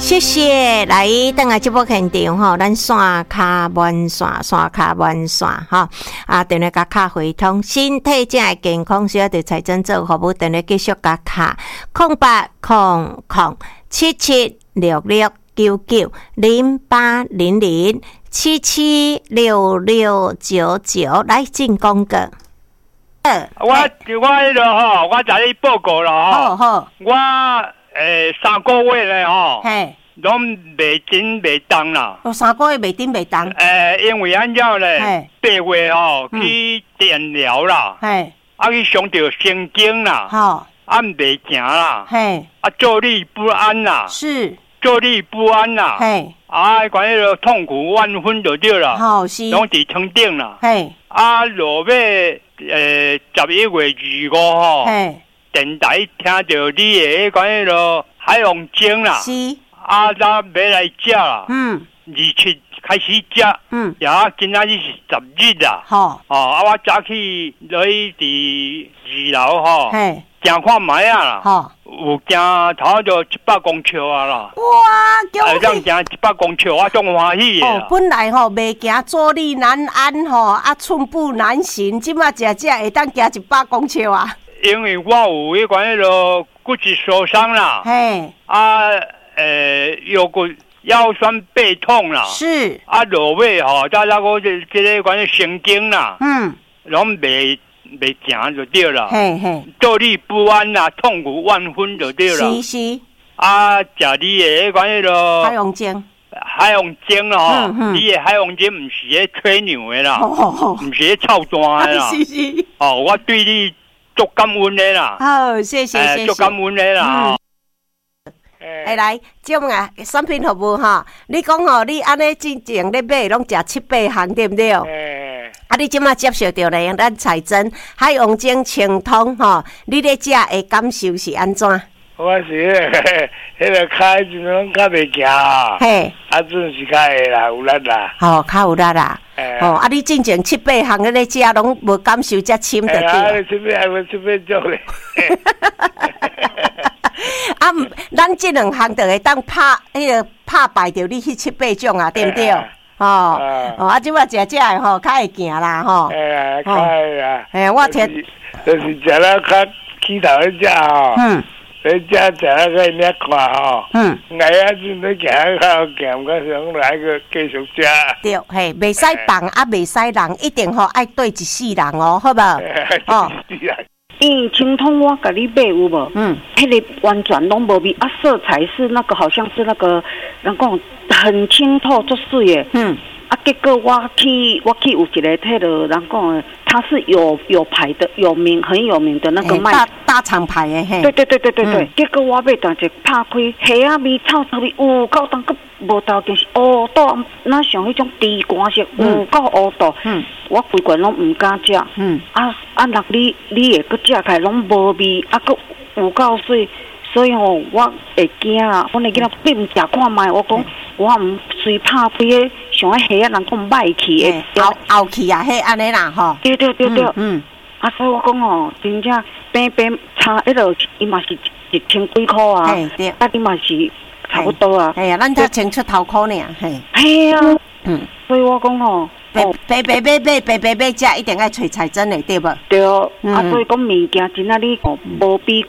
谢谢，来等下节目现场吼，咱线卡满线，线卡满线哈啊，等下甲卡回通，身体正会健康，需要对财政做服务，等下继续甲卡08007766990800776699来进广告。 我迄个吼，我甲你报告啦吼。 好， 我3个月咧吼， 嘿， 拢袂紧袂动啦。 3个月袂紧袂动。 因为安怎咧，8月吼去电疗啦， 嘿， 去伤到神经啦， 好， 袂行啦， 嘿， 坐立不安啦， 是， 坐立不安啦， 嘿， 管迄个痛苦万分就对啦， 好是， 拢伫床顶啦， 嘿， 落尾11月25吼，嘿，电台听到你的迄个海洋精啦， 是， 咱要来食啦，27开始食，也今仔日是10日啦， 好， 我早起落去伫2楼吼，嘿，行看卖啊啦，好，有行头就100公尺啊啦， 哇， 这样行100公尺，我足欢喜的。 本来吼袂行坐立难安吼，寸步难行，即马只会当行100公尺啊。 因为我有迄个骨质受伤啦，嘿，腰酸背痛啦，是，落尾吼，再我这个神经啦，拢袂行就对啦，嘿嘿，坐立不安啦，痛苦万分就对啦，是，食你的迄个海洋精。 海洋精啦，你的海洋精唔是咧吹牛的啦，唔是咧臭单的啦，是，我对你足感恩的啦， 好，谢谢， 足感恩的啦。 来，这样啊，产品服务哈，你讲吼，你安尼之前咧买拢食7、8项，对不对？你即马接受到咧，咱彩珍海洋精清通吼，你咧食的感受是安怎？ 我是迄个脚真拢较袂行啊，嘿，准是较会啦，有力啦， 较有力啦，你之前7、8项咧食拢无感受遮深的对。 7、8种咧。 咱这2项就会当拍败掉你去7、8种啊，对不对？即摆食的吼，较会行啦吼。 较会啦。 我听， 就是食了较起头咧食吼。你食了个你看吼。挨阵你行较行，我想来个继续食。 对，嘿，袂使放袂使人，一定吼爱对一世人哦，好无？ 清通我甲你买有无？迄个完全拢无味，色彩是那个好像是那个人讲很清透，足水的。结果我去有一个迄个人讲的，他是有牌的，很有名的那个卖大厂牌的嘿。 对。结果我买当一拍开，虾仔味、臭味有够当个无豆定是乌豆，那像迄种低寒色有够乌豆。我规罐拢唔敢食。若你会搁食起来拢无味，搁有够水。所以我会惊啦，我那囡仔并唔食看卖，我讲我唔随拍开个，像迄虾仔人讲歹去的， 漚去啊，迄安尼啦吼。 对。所以我讲吼，真正平差迄落，伊嘛是1000几块啊，你嘛是差不多啊。 哎呀，咱才千出头块呢，嘿。 系啊，所以我讲吼。 白食一定爱找彩珍的，对不？ 对，所以讲物件真啊，你无比